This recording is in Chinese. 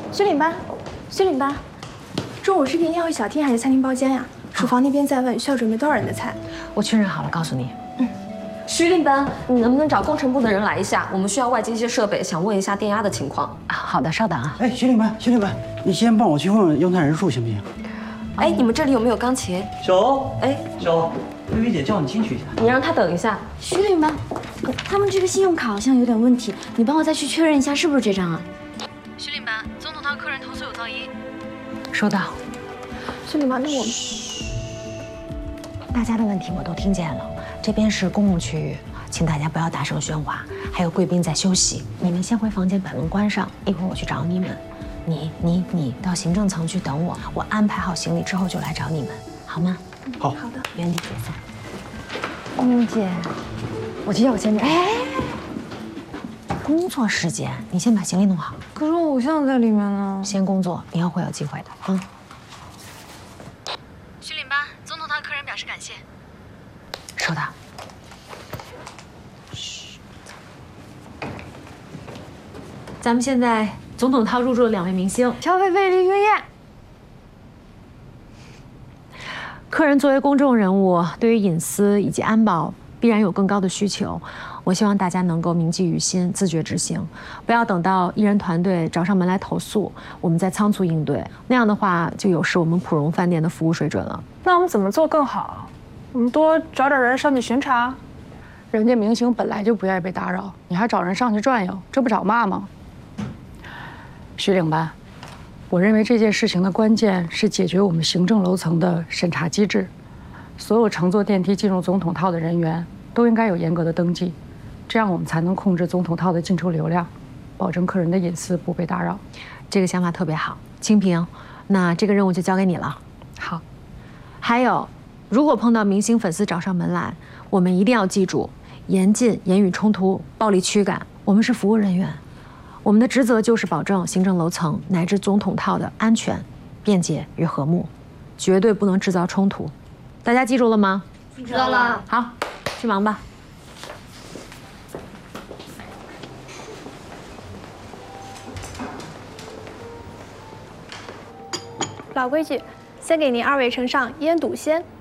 薛领班，薛领班，中午是订要去小厅还是餐厅包间呀？厨房那边在问需要准备多少人的菜。 我确认好了，告诉你。 徐领班，你能不能找工程部的人来一下？我们需要外接一些设备，想问一下电压的情况。 好的，稍等啊。 哎，徐领班，你先帮我去问问用餐人数行不行？ 哎，你们这里有没有钢琴？ 小欧， 哎， 小欧，薇薇姐叫你进去一下。 你让他等一下。 徐领班，他们这个信用卡好像有点问题，你帮我再去确认一下是不是这张啊？ 徐领班，总统套客人投诉有噪音。 收到。 薛领班，那我们大家的问题我都听见了，这边是公共区域，请大家不要大声喧哗，还有贵宾在休息，你们先回房间把门关上，一会儿我去找你们。你到行政层去等我，我安排好行李之后就来找你们，好吗？ 好。 好的。 原地解散。 明姐，我去要个签名。 哎，工作时间，你先把行李弄好。 可是我偶像在里面呢。 先工作，以后会有机会的啊。 徐领班，总统套客人表示感谢。 收到。咱们现在总统套入住了2位明星， 乔菲菲、李云燕。 客人作为公众人物，对于隐私以及安保必然有更高的需求。我希望大家能够铭记于心，自觉执行，不要等到艺人团队找上门来投诉，我们再仓促应对，那样的话就有失我们普荣饭店的服务水准了。 那我们怎么做更好？我们多找点人上去巡查。人家明星本来就不愿意被打扰，你还找人上去转悠，这不找骂吗？徐领班，我认为这件事情的关键是解决我们行政楼层的审查机制。所有乘坐电梯进入总统套的人员都应该有严格的登记，这样我们才能控制总统套的进出流量，保证客人的隐私不被打扰。 这个想法特别好，清平，那这个任务就交给你了。 好。 还有，如果碰到明星粉丝找上门来，我们一定要记住，严禁言语冲突、暴力驱赶。我们是服务人员，我们的职责就是保证行政楼层乃至总统套的安全、便捷与和睦，绝对不能制造冲突。大家记住了吗？ 知道了。 好，去忙吧。 老规矩，先给您2位呈上腌笃鲜。